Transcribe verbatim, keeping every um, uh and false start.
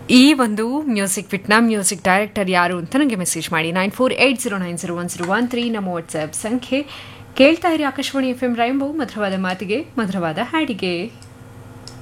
ಈ ಒಂದು music ಬಿಟ್ನ music director ಯಾರು ಅಂತ ನನಗೆ ಮೆಸೇಜ್ ಮಾಡಿ nine four eight zero nine zero one zero one three ನಮ್ಮ ವಾಟ್ಸ್ಆ್ಯಪ್ ಸಂಖ್ಯೆ. ಕೇಳ್ತಾ ಇರಿ ಆಕಾಶವಾಣಿ ಎಫ್ ಎಂ ರೈಂಬೋ, ಮಧುರವಾದ ಮಾತಿಗೆ ಮಧುರವಾದ ಹಾಡಿಗೆ.